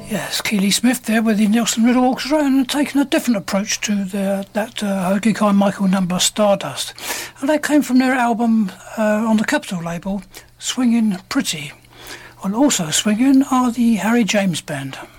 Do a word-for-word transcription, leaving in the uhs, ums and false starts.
Yes, Keely Smith there with the Nelson Riddle Orchestra, and taking a different approach to their, that uh, Hoagy Carmichael number Stardust. And that came from their album uh, on the Capitol label, Swingin' Pretty. And also swinging are the Harry James Band.